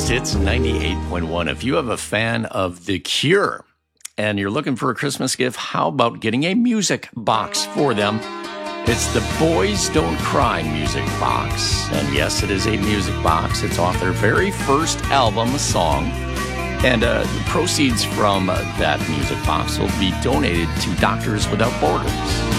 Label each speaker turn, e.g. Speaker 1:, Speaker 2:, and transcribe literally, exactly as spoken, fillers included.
Speaker 1: Greatest Hits ninety-eight point one. If you have a fan of The Cure and you're looking for a Christmas gift, how about getting a music box for them? It's the Boys Don't Cry music box. And yes, it is a music box. It's off their very first album, a song. And uh, the proceeds from uh, that music box will be donated to Doctors Without Borders.